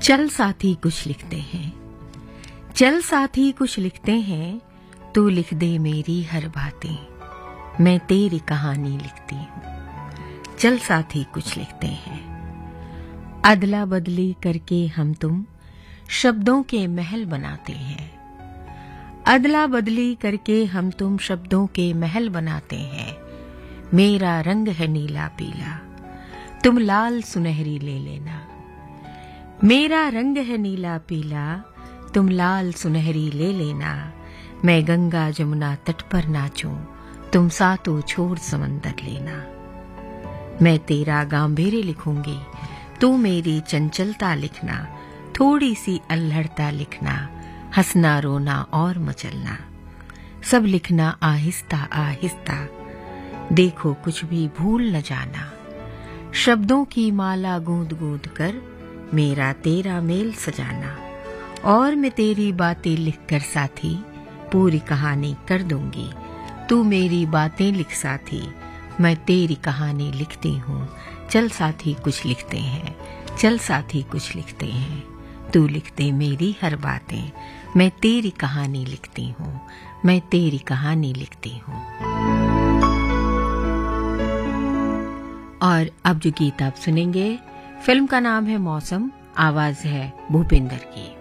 चल साथी कुछ लिखते हैं, चल साथी कुछ लिखते हैं, तू लिख दे मेरी हर बातें, मैं तेरी कहानी लिखती हूँ। चल साथी कुछ लिखते हैं। अदला बदली करके हम तुम शब्दों के महल बनाते हैं। अदला बदली करके हम तुम शब्दों के महल बनाते हैं। मेरा रंग है नीला पीला, तुम लाल सुनहरी ले लेना। मेरा रंग है नीला पीला, तुम लाल सुनहरी ले लेना। मैं गंगा जमुना तट पर नाचूं, तुम सातों छोर समंदर लेना। मैं तेरा गांभीर्य लिखूंगी, तू मेरी चंचलता लिखना। थोड़ी सी अल्हड़ता लिखना, हंसना रोना और मचलना। सब लिखना आहिस्ता आहिस्ता, देखो कुछ भी भूल न जाना। शब्दों की माला गूंद गूंद कर मेरा तेरा मेल सजाना। और मैं तेरी बातें लिखकर साथी पूरी कहानी कर दूंगी। तू मेरी बातें लिख साथी, मैं तेरी कहानी लिखती हूँ। चल साथी कुछ लिखते हैं, चल साथी कुछ लिखते हैं, तू लिख दे मेरी हर बातें, मैं तेरी कहानी लिखती हूँ, मैं तेरी कहानी लिखती हूँ। और अब जो गीत आप सुनेंगे, फिल्म का नाम है मौसम, आवाज है भूपेंद्र की।